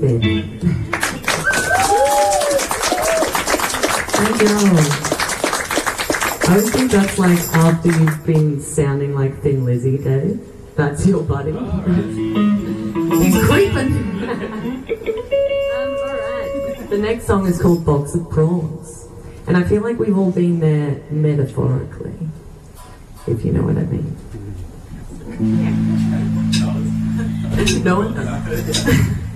Thin. I know. I don't think that's like after you've been sounding like Thin Lizzy, Dave. That's your buddy. He's creeping. Alright. The next song is called Box of Prawns. And I feel like we've all been there metaphorically, if you know what I mean. No one does.